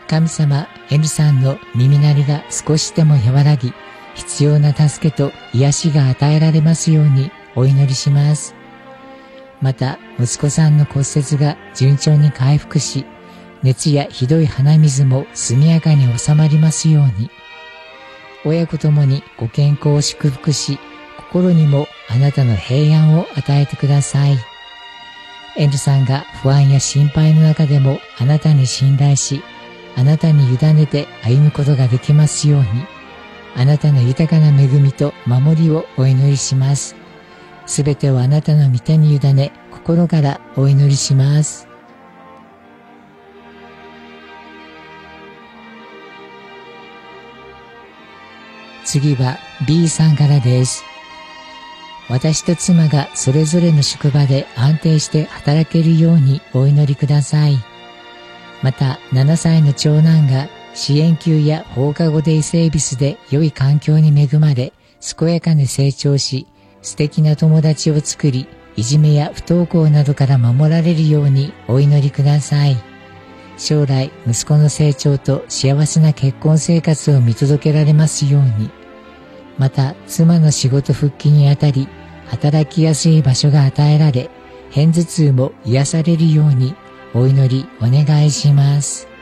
神様 N さんの耳鳴りが少しでも和らぎ、必要な助けと癒しが与えられますようにお祈りします。また、息子さんの骨折が順調に回復し、熱やひどい鼻水も速やかに収まりますように。親子ともにご健康を祝福し、心にもあなたの平安を与えてください。N さんが不安や心配の中でもあなたに信頼し、あなたに委ねて歩むことができますように、あなたの豊かな恵みと守りをお祈りします。すべてをあなたの御手に委ね、心からお祈りします。次は B さんからです。私と妻がそれぞれの職場で安定して働けるようにお祈りください。また、7歳の長男が支援級や放課後デイセービスで良い環境に恵まれ、健やかに成長し、素敵な友達を作り、いじめや不登校などから守られるようにお祈りください。将来、息子の成長と幸せな結婚生活を見届けられますように。また、妻の仕事復帰にあたり、働きやすい場所が与えられ、片頭痛も癒されるようにお祈りお願いします。